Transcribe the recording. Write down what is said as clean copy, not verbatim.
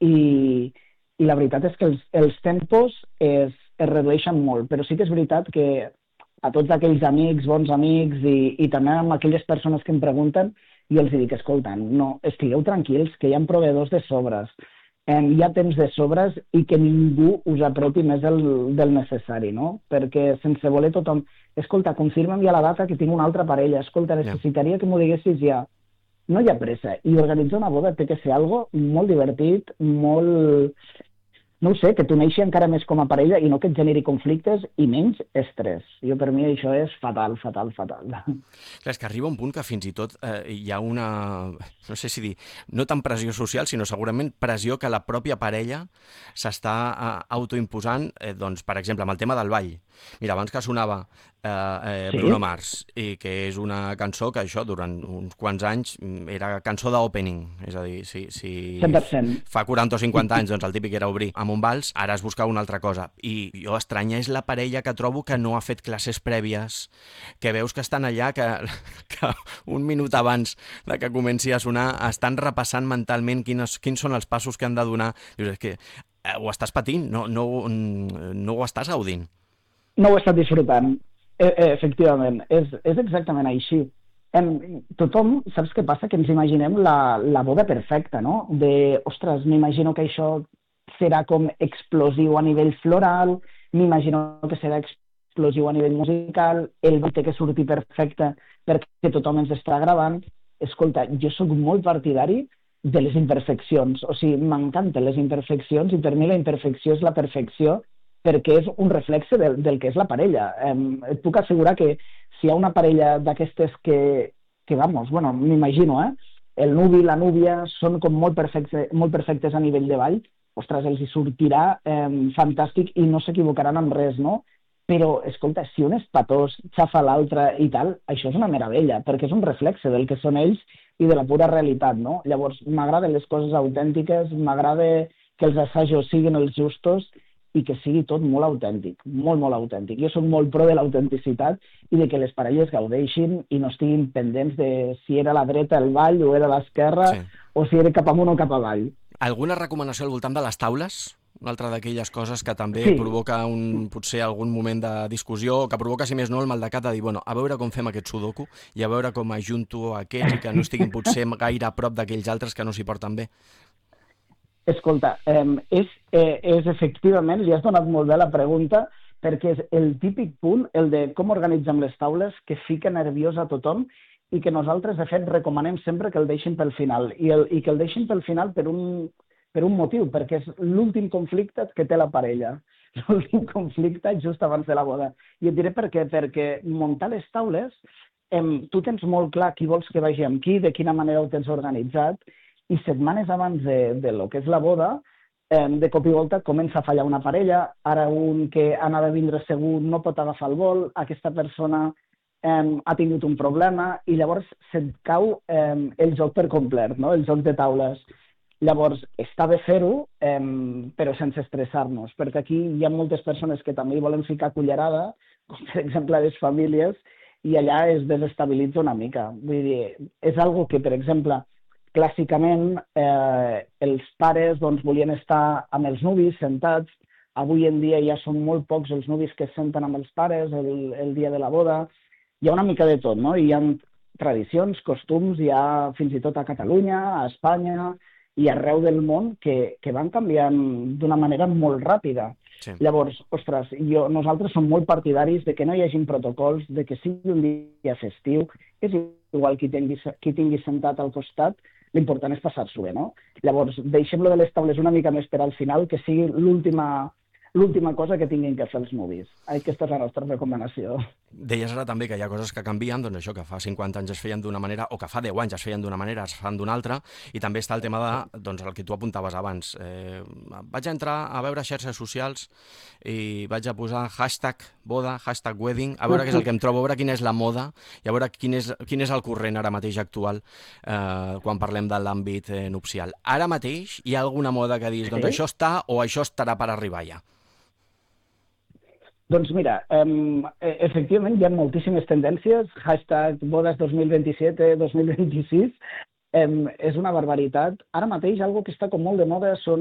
i la veritat és que els tempos es redueixen molt, però sí que és veritat que a tots aquells amics, bons amics i també amb aquelles persones que em pregunten, jo els dic, escolta, no, estigueu tranquils, que hi ha proveïdors de sobres, hi ha temps de sobres i que ningú us apreti més del necessari, no? Perquè sense voler tothom... Escolta, confirma'm ja la data que tinc una altra parella, escolta, necessitaria que m'ho diguessis ja. No hi ha pressa. I organitzar una boda té que ser algo molt divertit, molt... No ho sé, que t'uneixi encara més com a parella i no que et generi conflictes i menys estrès. Jo, per mi, això és fatal, fatal, fatal. Clar, és que arriba un punt que fins i tot hi ha una, no sé si dir, no tant pressió social, sinó segurament pressió que la pròpia parella s'està autoimposant, doncs, per exemple, amb el tema del ball. Mira, abans que sonava Bruno Mars, i que és una cançó que això, durant uns quants anys, era cançó d'opening. És a dir, si 100%. fa 40 o 50 anys doncs el típic era obrir amb un vals, ara es busca una altra cosa. I jo estranya és la parella que trobo que no ha fet classes prèvies, que veus que estan allà, que un minut abans de que comenci a sonar estan repassant mentalment quins són els passos que han de donar. Dius, és que ho estàs patint, no ho estàs gaudint. No ho he estat disfrutant. Efectivament, és exactament així. Tothom, saps què passa? Que ens imaginem la boda perfecta, no? Ostres, m'imagino que això serà com explosiu a nivell floral, m'imagino que serà explosiu a nivell musical, el ball té que sortir perfecte perquè tothom ens està gravant. Escolta, jo sóc molt partidari de les imperfeccions, o sigui, m'encanten les imperfeccions i per mi la imperfecció és la perfecció perquè és un reflexe del que és la parella. Et puc assegurar que si hi ha una parella d'aquestes que vamos, bueno, m'imagino, el nuvi i la núvia són com molt perfectes a nivell de ball, ostres, els hi sortirà fantàstic i no s'equivocaran en res, no? Però, escolta, si un és patós, xafa l'altre i tal, això és una meravella, perquè és un reflexe del que són ells i de la pura realitat, no? Llavors, m'agraden les coses autèntiques, m'agrada que els assajos siguin els justos i que sigui tot molt autèntic, molt, molt autèntic. Jo soc molt pro de l'autenticitat i de que les parelles gaudeixin i no estiguin pendents de si era a la dreta el ball o era a l'esquerra, o si era cap amunt o cap avall. Alguna recomanació al voltant de les taules? Una altra d'aquelles coses que també provoca potser algun moment de discussió, que provoca, si més no, el maldecat de dir, bueno, a veure com fem aquest sudoku i a veure com ajunto aquests i que no estiguin potser gaire a prop d'aquells altres que no s'hi porten bé. Escolta, és efectivament, li has donat molt bé la pregunta, perquè és el típic punt, el de com organitzem les taules, que fica nerviós a tothom i que nosaltres, de fet, recomanem sempre que el deixin pel final. I que el deixin pel final per un motiu, perquè és l'últim conflicte que té la parella. L'últim conflicte just abans de la boda. I et diré per què. Perquè muntar les taules, tu tens molt clar qui vols que vagi amb qui, de quina manera ho tens organitzat, i setmanes abans de lo que és la boda, de cop i volta comença a fallar una parella, ara un que anava a vindre segur no pot agafar el vol, aquesta persona ha tingut un problema i llavors se't cau el joc per complet, no? El joc de taules. Llavors, està bé fer-ho, però sense estressar-nos, perquè aquí hi ha moltes persones que també hi volen ficar cullerada, com per exemple les famílies, i allà es desestabilitza una mica. Vull dir, és algo que, per exemple, clàssicament, els pares volien estar amb els nuvis sentats. Avui en dia ja són molt pocs els nuvis que es senten amb els pares el dia de la boda. Hi ha una mica de tot, no? Hi ha tradicions, costums, hi ha fins i tot a Catalunya, a Espanya i arreu del món que van canviant d'una manera molt ràpida. Sí. Llavors, ostres, nosaltres som molt partidaris de que no hi hagi protocols, de que sigui un dia festiu, és igual qui tingui sentat al costat, l'important és passar-s'ho bé, no? Llavors, deixem-lo de les taules una mica més per al final, que sigui l'última cosa que tinguin que fer els nuvis. Aquesta és la nostra recomanació. Deies ara també que hi ha coses que canvien, doncs això, que fa 50 anys es feien d'una manera, o que fa 10 anys es feien d'una manera, es fan d'una altra, i també està el tema de, doncs, el que tu apuntaves abans. Vaig entrar a veure xarxes socials i vaig a posar #boda, #wedding, a veure què és el que em trobo, a veure quina és la moda i a veure quin és el corrent ara mateix actual quan parlem de l'àmbit nupcial. Ara mateix hi ha alguna moda que diguis, doncs això està o això estarà per arribar ja? Doncs mira, efectivament hi ha moltíssimes tendències, #bodas 2027, 2026, és una barbaritat. Ara mateix, algo que està com molt de moda són